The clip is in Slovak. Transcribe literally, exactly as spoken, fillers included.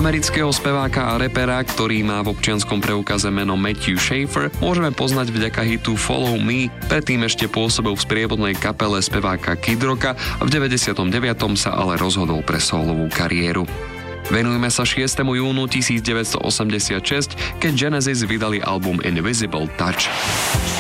Amerického speváka a repera, ktorý má v občianskom preukaze meno Matthew Schaefer, môžeme poznať vďaka hitu Follow Me, predtým ešte pôsobil v sprievodnej kapele speváka Kid Rocka a v deväťdesiatom deviatom sa ale rozhodol pre solovú kariéru. Venujeme sa šiestemu júnu tisícdeväťstoosemdesiatšesť, keď Genesis vydali album Invisible Touch.